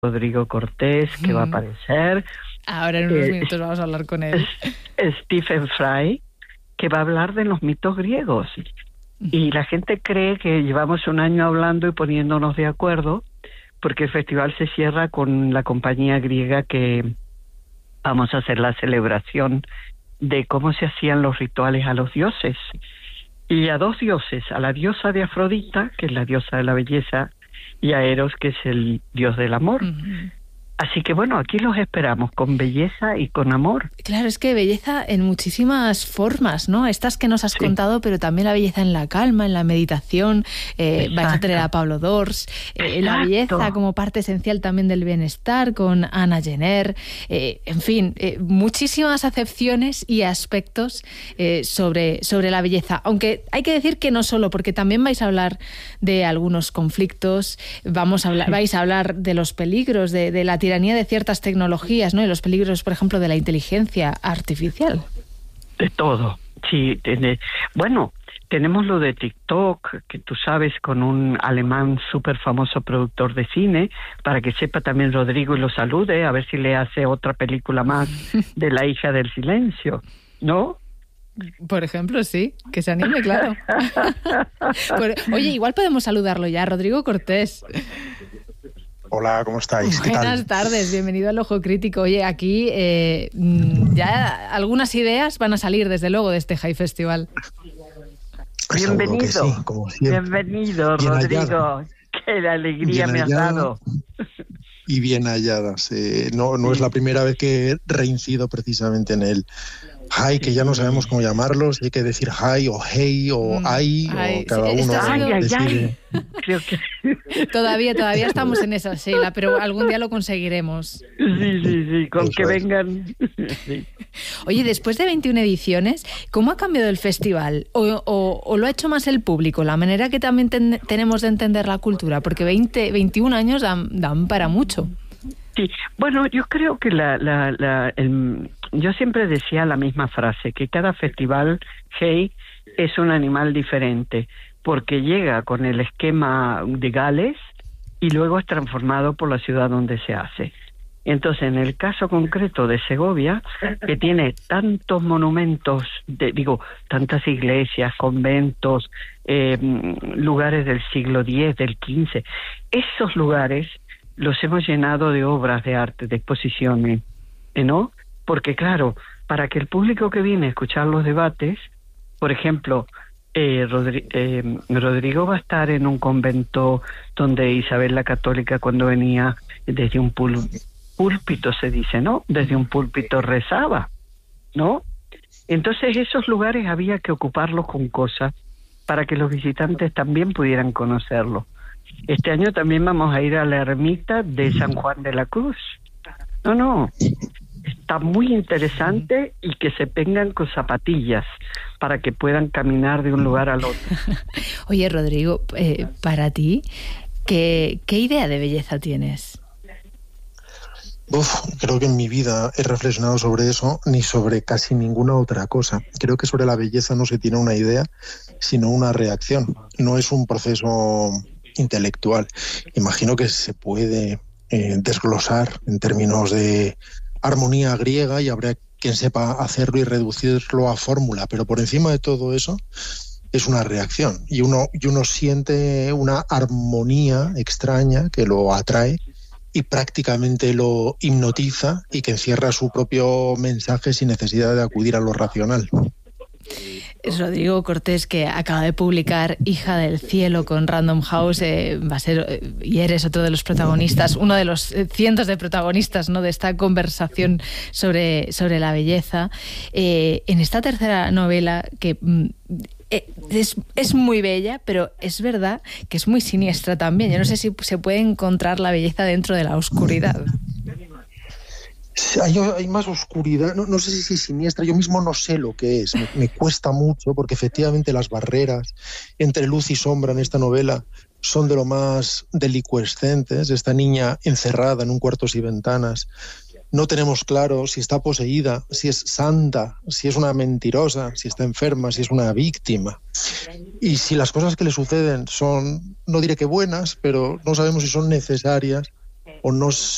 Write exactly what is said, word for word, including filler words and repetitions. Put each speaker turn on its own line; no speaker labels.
Rodrigo Cortés, que mm. va a aparecer.
Ahora en unos eh, minutos vamos a hablar con él.
Stephen Fry, que va a hablar de los mitos griegos. Y la gente cree que llevamos un año hablando y poniéndonos de acuerdo, porque el festival se cierra con la compañía griega que vamos a hacer la celebración de cómo se hacían los rituales a los dioses. Y a dos dioses, a la diosa de Afrodita, que es la diosa de la belleza, y a Eros, que es el dios del amor. Uh-huh. Así que bueno, aquí los esperamos con belleza y con amor.
Claro, es que belleza en muchísimas formas, ¿no? Estas que nos has sí. contado, pero también la belleza en la calma, en la meditación. Eh, vais a tener a Pablo Dors. Eh, la belleza como parte esencial también del bienestar con Ana Jenner. Eh, en fin, eh, muchísimas acepciones y aspectos eh, sobre, sobre la belleza. Aunque hay que decir que no solo, porque también vais a hablar de algunos conflictos, vamos a hablar, sí. vais a hablar de los peligros, de, de la tiranía de ciertas tecnologías, ¿no? Y los peligros, por ejemplo, de la inteligencia artificial.
De todo, sí. Tiene, bueno, tenemos lo de TikTok, que tú sabes, con un alemán súper famoso productor de cine, para que sepa también Rodrigo y lo salude, a ver si le hace otra película más de La hija del silencio, ¿no?
Por ejemplo, sí, que se anime, claro. Por, oye, igual podemos saludarlo ya, Rodrigo Cortés.
Hola, ¿cómo estáis? ¿Qué
Buenas
tal?
tardes, bienvenido al Ojo Crítico. Oye, aquí eh, ya algunas ideas van a salir, desde luego, de este High Festival.
Bienvenido,
sí, como
bienvenido,
bien
Rodrigo.
Hallado.
Qué alegría bien me has dado.
Y bien halladas. Eh, no, no es la primera vez que reincido precisamente en el Hi, que ya no sabemos cómo llamarlos, hay que decir hi o hey o ay, mm, o cada sí, uno
ay, ay,
decide.
Ay. Creo que...
Todavía, todavía estamos en esa, Sheila, pero algún día lo conseguiremos.
Sí, sí, sí, con Eso que es. vengan. Sí.
Oye, después de veintiuna ediciones, ¿cómo ha cambiado el festival? ¿O, o, o lo ha hecho más el público? La manera que también ten, tenemos de entender la cultura, porque veinte, veintiún años dan, dan para mucho.
Sí, bueno, yo creo que la, la, la el, yo siempre decía la misma frase, que cada festival Hey es un animal diferente, porque llega con el esquema de Gales y luego es transformado por la ciudad donde se hace. Entonces, en el caso concreto de Segovia, que tiene tantos monumentos, de, digo, tantas iglesias, conventos, eh, lugares del siglo diez, del quince, esos lugares los hemos llenado de obras de arte, de exposiciones, ¿no? Porque claro, para que el público que viene a escuchar los debates, por ejemplo, eh, Rodri- eh, Rodrigo va a estar en un convento donde Isabel la Católica, cuando venía desde un pul- púlpito, se dice, ¿no? Desde un púlpito rezaba, ¿no? Entonces esos lugares había que ocuparlos con cosas para que los visitantes también pudieran conocerlos. Este año también vamos a ir a la ermita de San Juan de la Cruz. No, no, está muy interesante, y que se vengan con zapatillas para que puedan caminar de un lugar al otro.
Oye, Rodrigo, eh, para ti, ¿qué, qué idea de belleza tienes?
Uf, creo que en mi vida he reflexionado sobre eso, ni sobre casi ninguna otra cosa. Creo que sobre la belleza no se tiene una idea, sino una reacción. No es un proceso intelectual. Imagino que se puede eh, desglosar en términos de armonía griega, y habrá quien sepa hacerlo y reducirlo a fórmula, pero por encima de todo eso es una reacción, y uno, y uno siente una armonía extraña que lo atrae y prácticamente lo hipnotiza, y que encierra su propio mensaje sin necesidad de acudir a lo racional.
Es Rodrigo Cortés, que acaba de publicar Hija del Cielo con Random House. Eh, va a ser, eh, y eres otro de los protagonistas, uno de los eh, cientos de protagonistas, ¿no?, de esta conversación sobre, sobre la belleza. Eh, en esta tercera novela, que mm, eh, es, es muy bella, pero es verdad que es muy siniestra también. Yo no sé si se puede encontrar la belleza dentro de la oscuridad.
Hay, hay más oscuridad, no, no sé si es siniestra, yo mismo no sé lo que es, me, me cuesta mucho, porque efectivamente las barreras entre luz y sombra en esta novela son de lo más delicuescentes. Esta niña encerrada en un cuarto sin ventanas, no tenemos claro si está poseída, si es santa, si es una mentirosa, si está enferma, si es una víctima. Y si las cosas que le suceden son, no diré que buenas, pero no sabemos si son necesarias o no